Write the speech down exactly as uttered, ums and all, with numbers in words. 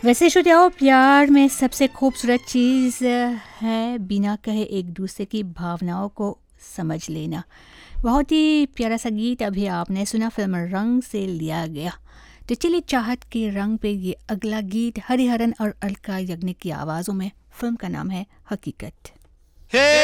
वैसे श्रोताओ, प्यार में सबसे खूबसूरत चीज़ है बिना कहे एक दूसरे की भावनाओं को समझ लेना। बहुत ही प्यारा सा गीत अभी आपने सुना, फिल्म रंग से लिया गया। तो चलिए चाहत के रंग पे ये अगला गीत हरिहरन और अलका याग्निक की आवाज़ों में। फिल्म का नाम है हकीकत। हे